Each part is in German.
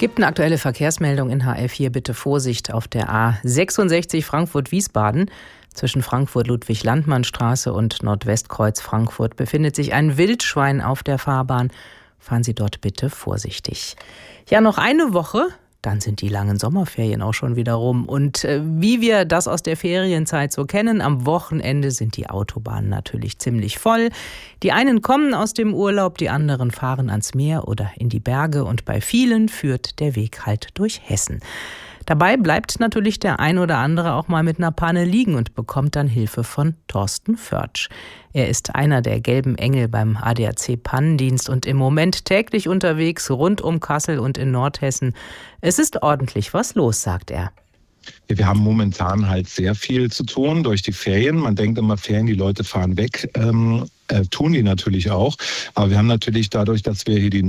Gibt eine aktuelle Verkehrsmeldung in HR4. Bitte Vorsicht auf der A66 Frankfurt-Wiesbaden. Zwischen Frankfurt-Ludwig-Landmann-Straße und Nordwestkreuz Frankfurt befindet sich ein Wildschwein auf der Fahrbahn. Fahren Sie dort bitte vorsichtig. Ja, noch eine Woche, dann sind die langen Sommerferien auch schon wieder rum. Und wie wir das aus der Ferienzeit so kennen, am Wochenende sind die Autobahnen natürlich ziemlich voll. Die einen kommen aus dem Urlaub, die anderen fahren ans Meer oder in die Berge. Und bei vielen führt der Weg halt durch Hessen. Dabei bleibt natürlich der ein oder andere auch mal mit einer Panne liegen und bekommt dann Hilfe von Thorsten Förtsch. Er ist einer der gelben Engel beim ADAC-Pannendienst und im Moment täglich unterwegs rund um Kassel und in Nordhessen. Es ist ordentlich was los, sagt er. Wir haben momentan halt sehr viel zu tun durch die Ferien. Man denkt immer, Ferien, die Leute fahren weg. Tun die natürlich auch. Aber wir haben natürlich dadurch, dass wir hier die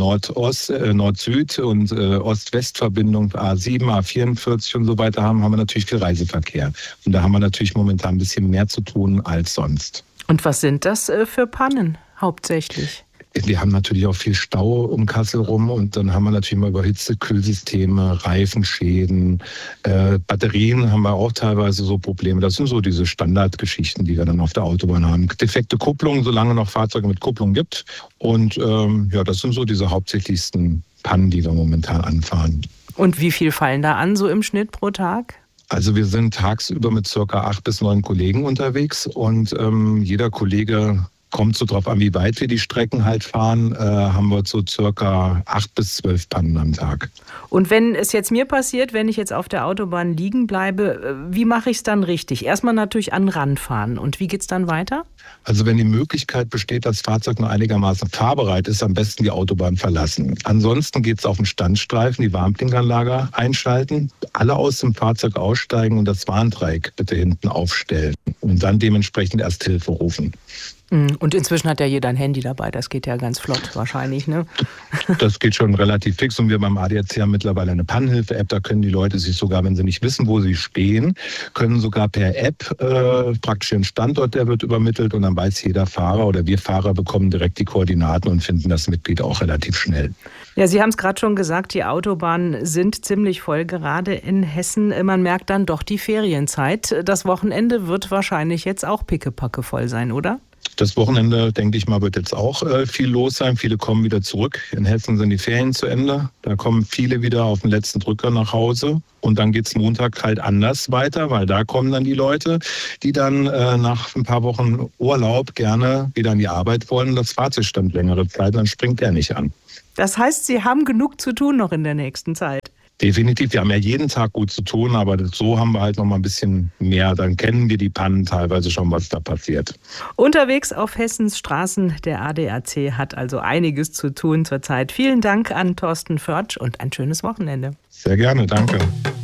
Nord-Süd- und Ost-West-Verbindung A7, A44 und so weiter haben, haben wir natürlich viel Reiseverkehr. Und da haben wir natürlich momentan ein bisschen mehr zu tun als sonst. Und was sind das für Pannen hauptsächlich? Wir haben natürlich auch viel Stau um Kassel rum und dann haben wir natürlich mal überhitzte Kühlsysteme, Reifenschäden, Batterien haben wir auch teilweise so Probleme. Das sind so diese Standardgeschichten, die wir dann auf der Autobahn haben. Defekte Kupplungen, solange noch Fahrzeuge mit Kupplung gibt. Und das sind so diese hauptsächlichsten Pannen, die wir momentan anfahren. Und wie viel fallen da an, so im Schnitt pro Tag? Also wir sind tagsüber mit ca. 8 bis 9 Kollegen unterwegs und jeder Kollege kommt so drauf an, wie weit wir die Strecken halt fahren, haben wir so circa 8 bis 12 Pannen am Tag. Und wenn es jetzt mir passiert, wenn ich jetzt auf der Autobahn liegen bleibe, wie mache ich es dann richtig? Erstmal natürlich an den Rand fahren. Und wie geht es dann weiter? Also wenn die Möglichkeit besteht, dass das Fahrzeug noch einigermaßen fahrbereit ist, am besten die Autobahn verlassen. Ansonsten geht es auf den Standstreifen, die Warnblinkanlage einschalten, alle aus dem Fahrzeug aussteigen und das Warndreieck bitte hinten aufstellen und dann dementsprechend erst Hilfe rufen. Und inzwischen hat ja jeder ein Handy dabei, das geht ja ganz flott wahrscheinlich, ne? Das geht schon relativ fix und wir beim ADAC haben mittlerweile eine Pannenhilfe-App, da können die Leute sich sogar, wenn sie nicht wissen, wo sie stehen, können sogar per App praktisch ihren Standort, der wird übermittelt und dann weiß jeder Fahrer oder wir Fahrer bekommen direkt die Koordinaten und finden das Mitglied auch relativ schnell. Ja, Sie haben es gerade schon gesagt, die Autobahnen sind ziemlich voll, gerade in Hessen. Man merkt dann doch die Ferienzeit. Das Wochenende wird wahrscheinlich jetzt auch pickepacke voll sein, oder? Das Wochenende, denke ich mal, wird jetzt auch viel los sein. Viele kommen wieder zurück. In Hessen sind die Ferien zu Ende. Da kommen viele wieder auf den letzten Drücker nach Hause. Und dann geht's Montag halt anders weiter, weil da kommen dann die Leute, die dann nach ein paar Wochen Urlaub gerne wieder an die Arbeit wollen. Das Fahrzeug stand längere Zeit, dann springt der nicht an. Das heißt, Sie haben genug zu tun noch in der nächsten Zeit. Definitiv, wir haben ja jeden Tag gut zu tun, aber so haben wir halt noch mal ein bisschen mehr. Dann kennen wir die Pannen teilweise schon, was da passiert. Unterwegs auf Hessens Straßen, der ADAC hat also einiges zu tun zurzeit. Vielen Dank an Thorsten Förtsch und ein schönes Wochenende. Sehr gerne, danke.